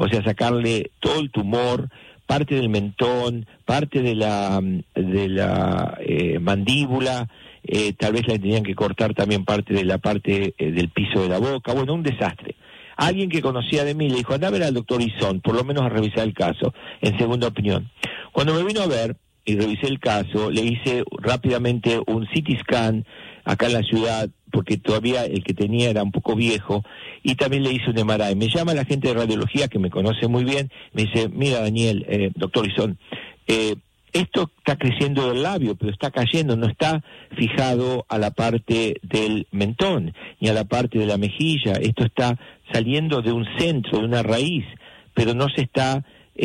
o sea, sacarle todo el tumor, parte del mentón, parte de la mandíbula, tal vez le tenían que cortar también parte de la parte del piso de la boca, bueno, un desastre. Alguien que conocía de mí le dijo, anda a ver al doctor Izón, por lo menos a revisar el caso, en segunda opinión. Cuando me vino a ver y revisé el caso, le hice rápidamente un CT scan acá en la ciudad, porque todavía el que tenía era un poco viejo, y también le hice un MRI. Me llama la gente de radiología, que me conoce muy bien, me dice, mira Daniel, doctor Izón, esto está creciendo del labio, pero está cayendo, no está fijado a la parte del mentón, ni a la parte de la mejilla, esto está saliendo de un centro, de una raíz, pero no se está,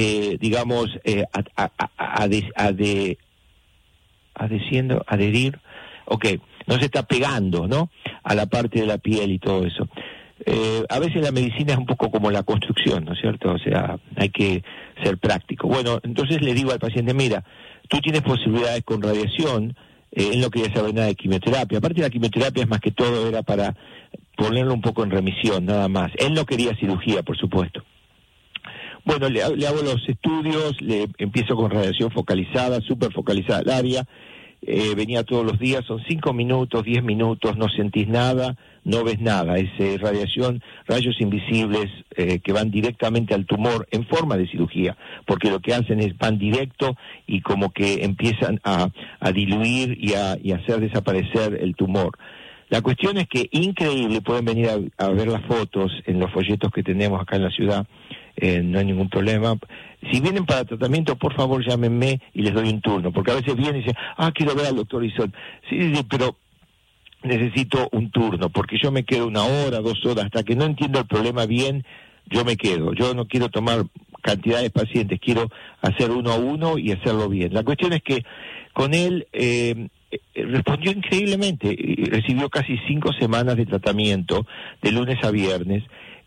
adherir, no se está pegando, ¿no?, a la parte de la piel y todo eso. A veces la medicina es un poco como la construcción, ¿no es cierto? O sea, hay que ser práctico. Bueno, entonces le digo al paciente, mira, tú tienes posibilidades con radiación, él no quería saber nada de quimioterapia. Aparte la quimioterapia es más que todo era para ponerlo un poco en remisión, nada más. Él no quería cirugía, por supuesto. Bueno, le hago los estudios, le empiezo con radiación focalizada, súper focalizada al área, venía todos los días, son 5 minutos, 10 minutos, no sentís nada, no ves nada, es radiación, rayos invisibles que van directamente al tumor en forma de cirugía, porque lo que hacen es van directo y como que empiezan a diluir y a hacer desaparecer el tumor. La cuestión es que increíble, pueden venir a ver las fotos en los folletos que tenemos acá en la ciudad, no hay ningún problema. Si vienen para tratamiento, por favor llámenme y les doy un turno, porque a veces vienen y dicen, quiero ver al doctor Izón. Sí, pero necesito un turno, porque yo me quedo 1 hora, 2 horas, hasta que no entiendo el problema bien, yo me quedo. Yo no quiero tomar cantidad de pacientes, quiero hacer 1 a 1 y hacerlo bien. La cuestión es que con él respondió increíblemente, recibió casi 5 semanas de tratamiento, de lunes a viernes.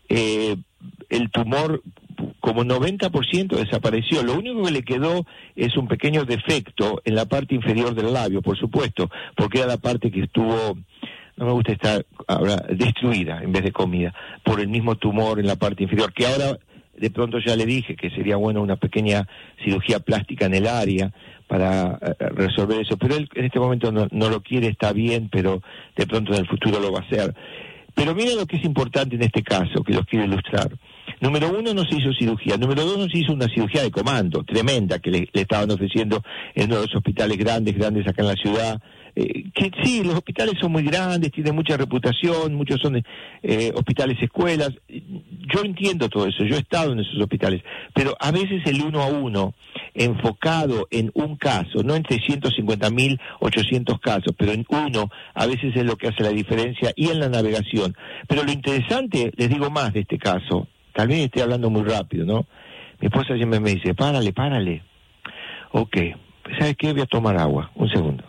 El tumor como 90% desapareció. Lo único que le quedó es un pequeño defecto en la parte inferior del labio, por supuesto, porque era la parte que estuvo, no me gusta estar ahora, destruida en vez de comida, por el mismo tumor en la parte inferior, que ahora de pronto ya le dije que sería bueno una pequeña cirugía plástica en el área para resolver eso, pero él en este momento no lo quiere, está bien, pero de pronto en el futuro lo va a hacer. Pero miren lo que es importante en este caso, que los quiero ilustrar. Número 1, no se hizo cirugía. Número 2, no se hizo una cirugía de comando, tremenda, que le estaban ofreciendo en uno de los hospitales grandes acá en la ciudad. Que sí, los hospitales son muy grandes, tienen mucha reputación, muchos son hospitales escuelas. Yo entiendo todo eso, yo he estado en esos hospitales, pero a veces el 1 a 1, enfocado en un caso, no en 350.000, 800 casos, pero en uno, a veces es lo que hace la diferencia, y en la navegación. Pero lo interesante, les digo más de este caso, tal vez esté hablando muy rápido, ¿no? Mi esposa siempre me dice, párale. Ok, ¿sabes qué? Voy a tomar agua, un segundo.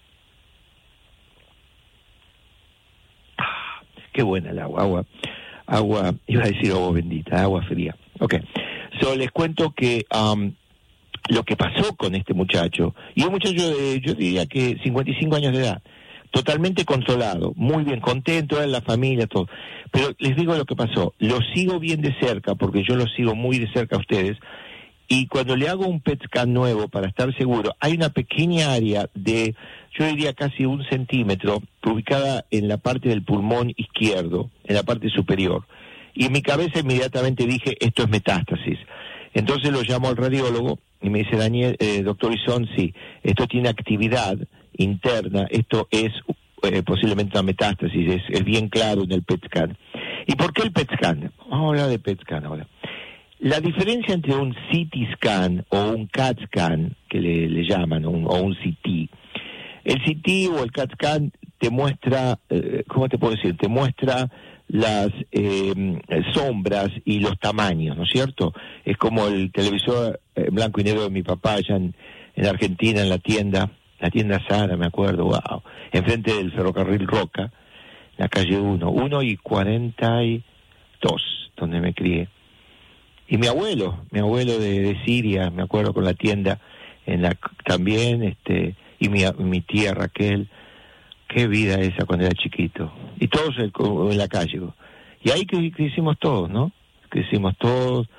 Qué buena el agua, iba a decir agua bendita, agua fría. Ok, les cuento que lo que pasó con este muchacho, y un muchacho de, yo diría que 55 años de edad, totalmente controlado, muy bien, contento, en la familia, todo. Pero les digo lo que pasó, lo sigo bien de cerca, porque yo lo sigo muy de cerca a ustedes, y cuando le hago un PET scan nuevo para estar seguro, hay una pequeña área de, yo diría casi 1 centímetro, ubicada en la parte del pulmón izquierdo, en la parte superior. Y en mi cabeza inmediatamente dije, esto es metástasis. Entonces lo llamo al radiólogo y me dice, Daniel, doctor Izón, sí, esto tiene actividad interna, esto es posiblemente una metástasis, es bien claro en el PET scan. ¿Y por qué el PET scan? Vamos a hablar de PET scan ahora. La diferencia entre un CT scan o un CAT scan, que le llaman, o un CT, el CT o el CAT scan te muestra, ¿cómo te puedo decir? Te muestra las sombras y los tamaños, ¿no es cierto? Es como el televisor blanco y negro de mi papá allá en Argentina, en la tienda Sara, me acuerdo, wow, enfrente del ferrocarril Roca, la calle 1 y 42, donde me crié. Y mi abuelo de Siria, me acuerdo, con la tienda también, y mi tía Raquel, qué vida esa cuando era chiquito. Y todos en la calle. Y ahí crecimos todos, ¿no? Crecimos todos,